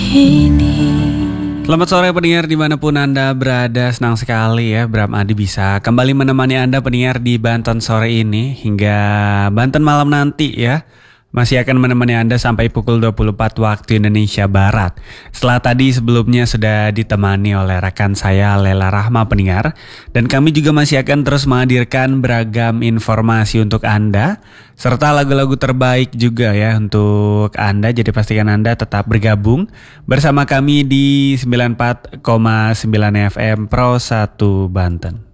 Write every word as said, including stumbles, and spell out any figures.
ini. Selamat sore pendengar dimanapun Anda berada, senang sekali ya Bram Adi bisa kembali menemani Anda pendengar di Banten sore ini hingga Banten malam nanti ya. Masih akan menemani Anda sampai pukul dua puluh empat waktu Indonesia Barat. Setelah tadi sebelumnya sudah ditemani oleh rekan saya Lela Rahma pendengar. Dan kami juga masih akan terus menghadirkan beragam informasi untuk Anda. Serta lagu-lagu terbaik juga ya untuk Anda. Jadi pastikan Anda tetap bergabung bersama kami di sembilan puluh empat koma sembilan F M Pro satu Banten.